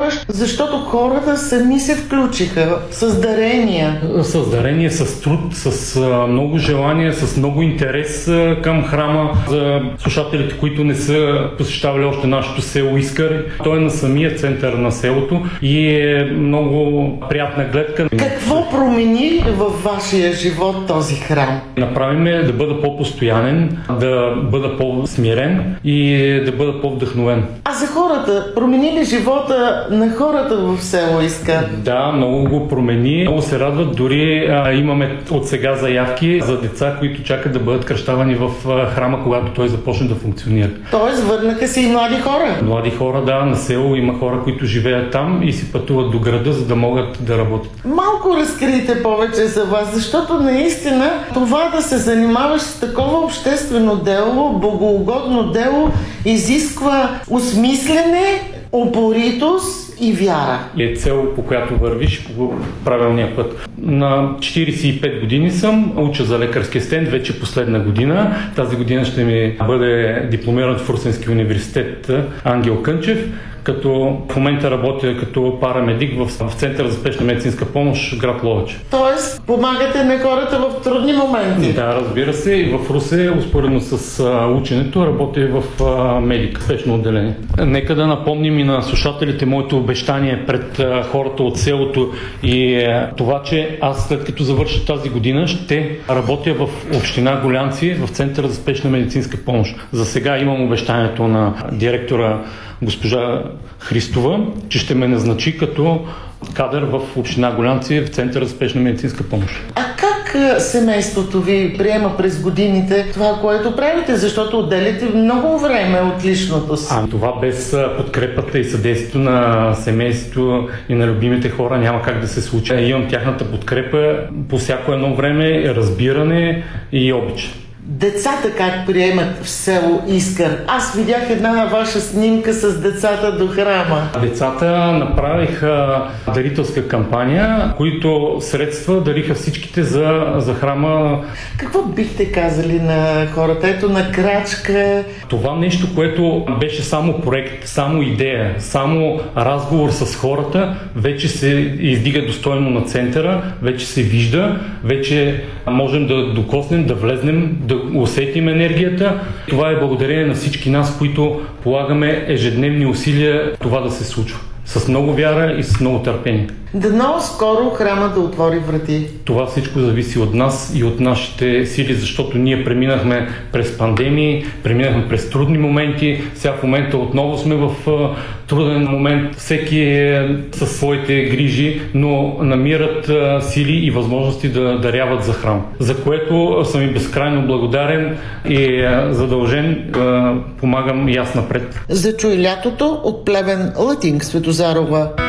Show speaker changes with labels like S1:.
S1: разказваш, защото хората сами се включиха с дарения.
S2: С дарения, с труд, с много желание, с много интерес към храма. За слушателите, които не са посещавали още нашето село Искър, той е на самия център на селото и е много приятна гледка.
S1: Какво промени във вашия живот този храм?
S2: Направиме да бъда по-постоянен, да бъда по-смирен и да бъда по-вдъхновен.
S1: А за хората, промени ли живота на хората в село Искър?
S2: Да, много го промени. Много се радват. Дори имаме от сега заявки за деца, които чакат да бъдат кръщавани в храма, когато той започне да функционира.
S1: Тоест върнаха се и млади хора?
S2: Млади хора, да. На село има хора, които живеят там и си пътуват до града, за да могат да работят.
S1: Малко разкрийте повече за вас, защото наистина това да се занимаваш с такова обществено дело, богоугодно дело, изисква осмислене, упоритост и вяра.
S2: Е цел, по която вървиш по правилния път. На 45 години съм, уча за лекарски асистент, вече последна година. Тази година ще ми бъде дипломиран в Русенския университет Ангел Кънчев, като в момента работя като парамедик в Центъра за спешна медицинска помощ, град Ловеч.
S1: Тоест, помагате на хората в трудни моменти?
S2: Да, разбира се. И в Русе, успоредно с ученето, работя в медик, спешно отделение. Нека да напомним и на слушателите моето обещание пред хората от селото и това, че аз след като завърша тази година ще работя в община Гулянци, в Центъра за спешна медицинска помощ. За сега имам обещанието на директора госпожа Христова, че ще ме назначи като кадър в община Гулянци в Центъра за спешна медицинска помощ.
S1: А как семейството ви приема през годините това, което правите? Защото отделите много време от личното си.
S2: Това без подкрепата и съдействието на семейството и на любимите хора няма как да се случи. Имам тяхната подкрепа по всяко едно време, разбиране и обич.
S1: Децата как приемат в село Искър? Аз видях една ваша снимка с децата до храма.
S2: Децата направиха дарителска кампания, които средства дариха всичките за храма.
S1: Какво бихте казали на хората? Ето на крачка.
S2: Това нещо, което беше само проект, само идея, само разговор с хората, вече се издига достойно на центъра, вече се вижда, вече можем да докоснем, да влезнем, да усетим енергията. Това е благодарение на всички нас, които полагаме ежедневни усилия това да се случва. С много вяра и с много търпение.
S1: Дано скоро храма да отвори врати.
S2: Това всичко зависи от нас и от нашите сили, защото ние преминахме през пандемии, преминахме през трудни моменти. Сега в момента отново сме в труден момент. Всеки е със своите грижи, но намират сили и възможности да даряват за храм. За което съм и безкрайно благодарен и задължен помагам и аз напред.
S1: За чуй лятото от Плевен, Латинг Светозарова.